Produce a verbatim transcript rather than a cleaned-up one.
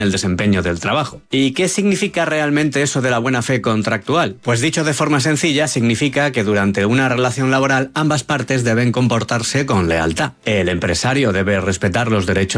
el desempeño del trabajo. ¿Y qué significa realmente eso de la buena fe contractual? Pues dicho de forma sencilla, significa que durante una relación laboral ambas partes deben comportarse con lealtad. El empresario debe respetar los derechos